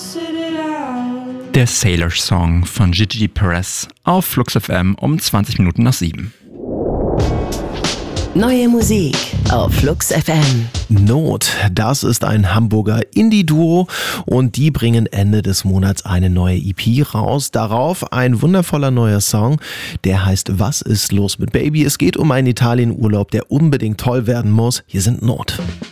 Der Sailor Song von Gigi Perez auf Flux FM um 20 Minuten nach 7. Neue Musik auf Flux FM. Not, das ist ein Hamburger Indie-Duo und die bringen Ende des Monats eine neue EP raus. Darauf ein wundervoller neuer Song, der heißt Was ist los mit Baby? Es geht um einen Italienurlaub, der unbedingt toll werden muss. Hier sind Not.